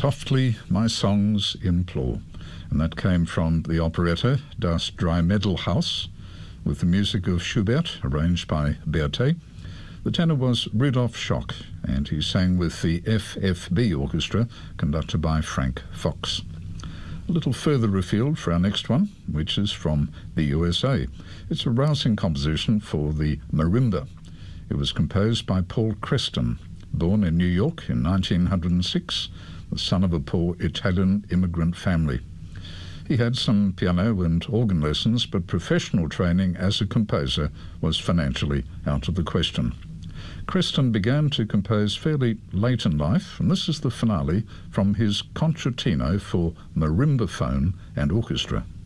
Softly my songs implore. And that came from the operetta Das Dreimädelhaus, with the music of Schubert, arranged by Berthet. The tenor was Rudolf Schock, and he sang with the FFB Orchestra, conducted by Frank Fox. A little further afield for our next one, which is from the USA. It's a rousing composition for the marimba. It was composed by Paul Creston, born in New York in 1906, the son of a poor Italian immigrant family. He had some piano and organ lessons, but professional training as a composer was financially out of the question. Creston began to compose fairly late in life, and this is the finale from his concertino for marimbaphone and orchestra.